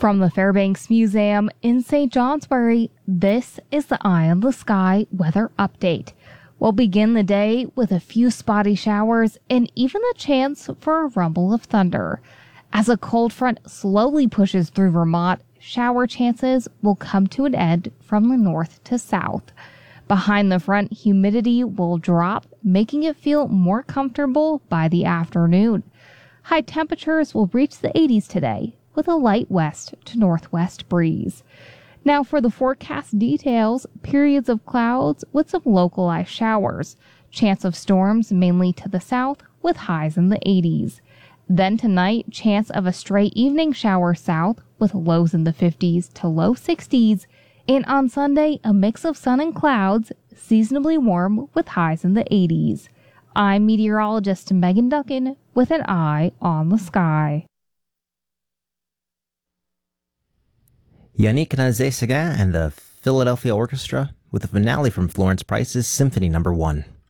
From the Fairbanks Museum in St. Johnsbury, this is the Eye on the Sky weather update. We'll begin the day with a few spotty showers and even the chance for a rumble of thunder. As a cold front slowly pushes through Vermont, shower chances will come to an end from the north to south. Behind the front, humidity will drop, making it feel more comfortable by the afternoon. High temperatures will reach the 80s today, with a light west to northwest breeze. Now for the forecast details, periods of clouds with some localized showers. Chance of storms mainly to the south with highs in the 80s. Then tonight, chance of a stray evening shower south with lows in the 50s to low 60s. And on Sunday, a mix of sun and clouds, seasonably warm with highs in the 80s. I'm meteorologist Megan Duncan with an eye on the sky. Yannick Nézet-Séguin and the Philadelphia Orchestra with the finale from Florence Price's Symphony No. 1.